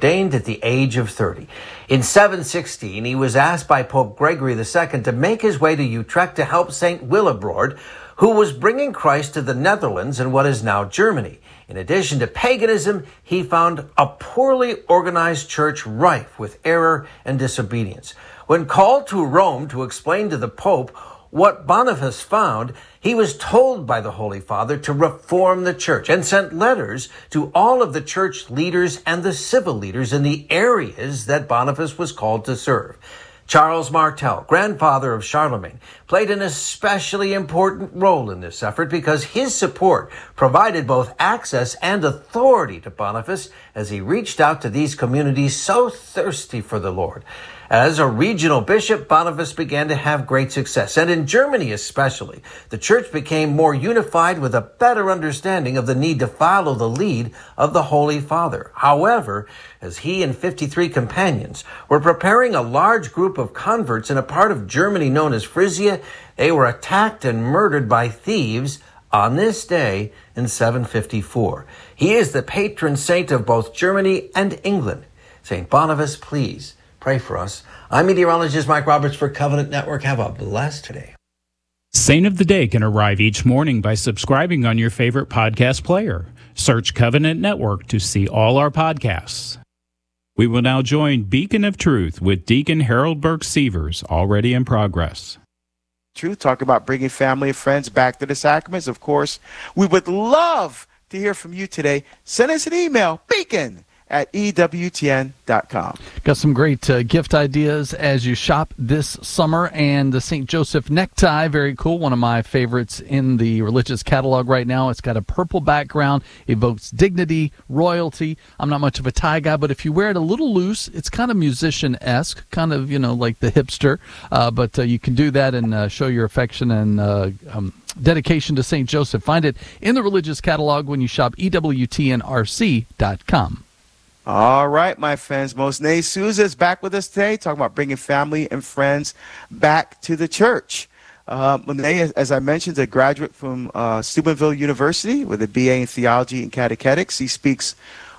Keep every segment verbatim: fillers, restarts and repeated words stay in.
ordained at the age of thirty. In seven sixteen, he was asked by Pope Gregory the Second to make his way to Utrecht to help Saint Willibrord, who was bringing Christ to the Netherlands in what is now Germany. In addition to paganism, he found a poorly organized church rife with error and disobedience. When called to Rome to explain to the Pope what Boniface found, he was told by the Holy Father to reform the church and sent letters to all of the church leaders and the civil leaders in the areas that Boniface was called to serve. Charles Martel, grandfather of Charlemagne, played an especially important role in this effort because his support provided both access and authority to Boniface as he reached out to these communities so thirsty for the Lord. As a regional bishop, Boniface began to have great success, and in Germany especially, the church became more unified with a better understanding of the need to follow the lead of the Holy Father. However, as he and fifty-three companions were preparing a large group of converts in a part of Germany known as Frisia, they were attacked and murdered by thieves on this day in seven fifty-four. He is the patron saint of both Germany and England. Saint Boniface, please pray for us. I'm meteorologist Mike Roberts for Covenant Network. Have a blessed day. Saint of the Day can arrive each morning by subscribing on your favorite podcast player. Search Covenant Network to see all our podcasts. We will now join Beacon of Truth with Deacon Harold Burke Sievers, already in progress. Truth, talk about bringing family and friends back to the sacraments. Of course, we would love to hear from you today. Send us an email, beacon at E W T N dot com. Got some great uh, gift ideas as you shop this summer, and the Saint Joseph necktie, very cool, one of my favorites in the religious catalog right now. It's got a purple background, evokes dignity, royalty. I'm not much of a tie guy, but if you wear it a little loose, it's kind of musician-esque, kind of, you know, like the hipster, uh, but uh, you can do that and uh, show your affection and uh, um, dedication to Saint Joseph. Find it in the religious catalog when you shop E W T N R C dot com. All right, my friends. Monet Souza is back with us today, talking about bringing family and friends back to the church. Uh, Monet, as I mentioned, is a graduate from uh, Steubenville University with a B A in Theology and Catechetics. He speaks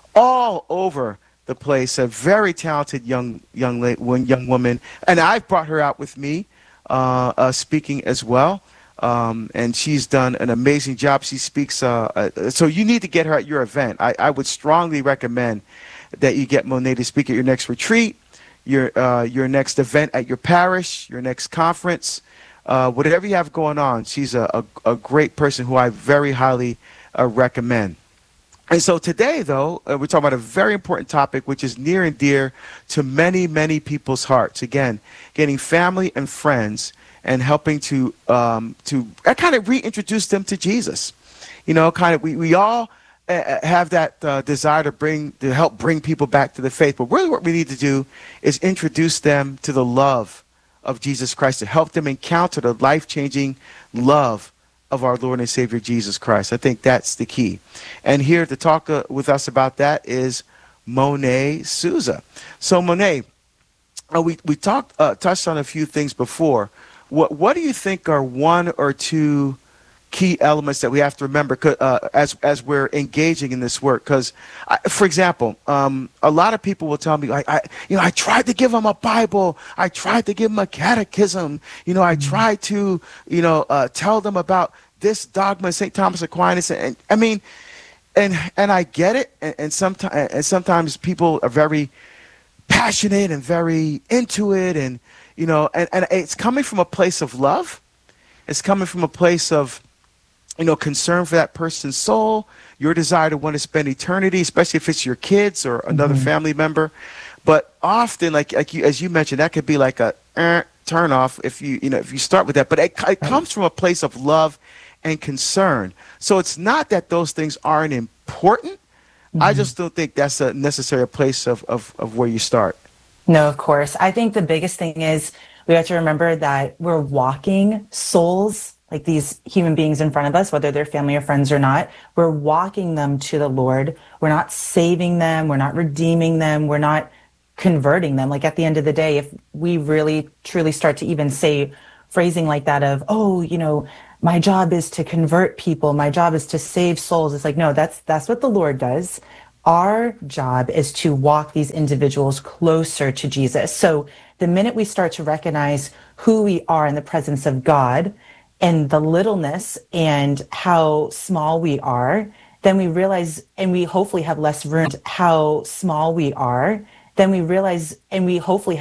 all over the place, a very talented young young young woman, and I've brought her out with me uh, uh, speaking as well. Um, and she's done an amazing job. She speaks, uh, uh, so you need to get her at your event. I, I would strongly recommend that you get Monet to speak at your next retreat, your uh, your next event at your parish, your next conference, uh, whatever you have going on. She's a, a, a great person who I very highly uh, recommend. And so today, though, uh, we're talking about a very important topic, which is near and dear to many, many people's hearts. Again, getting family and friends and helping to um, to uh, kind of reintroduce them to Jesus. You know, kind of we, we all uh, have that uh, desire to bring to help bring people back to the faith. But really what we need to do is introduce them to the love of Jesus Christ, to help them encounter the life-changing love of our Lord and Savior Jesus Christ. I think that's the key. And here to talk uh, with us about that is Monet Souza. So Monet, uh, we, we talked uh, touched on a few things before. What what do you think are one or two key elements that we have to remember uh, as as we're engaging in this work? Because, for example, um, a lot of people will tell me, I, I you know, I tried to give them a Bible, I tried to give them a catechism, you know, I tried to, you know, uh, tell them about this dogma, Saint Thomas Aquinas, and, and I mean, and and I get it, and, and sometimes and sometimes people are very passionate and very into it, and you know, and, and it's coming from a place of love. It's coming from a place of, you know, concern for that person's soul, your desire to want to spend eternity, especially if it's your kids or another mm-hmm. family member. But often, like like you, as you mentioned, that could be like a eh, turn off if you you know if you start with that. But it, it comes from a place of love and concern. So it's not that those things aren't important. Mm-hmm. I just don't think that's a necessary place of, of, of where you start. No, of course. I think the biggest thing is we have to remember that we're walking souls, like these human beings in front of us, whether they're family or friends or not. We're walking them to the Lord. We're not saving them. We're not redeeming them. We're not converting them. Like at the end of the day, if we really truly start to even say phrasing like that of, oh, you know, my job is to convert people. My job is to save souls. It's like, no, that's that's what the Lord does. Our job is to walk these individuals closer to Jesus. So the minute we start to recognize who we are in the presence of God and the littleness and how small we are, then we realize, and we hopefully have less room, how small we are, then we realize, and we hopefully have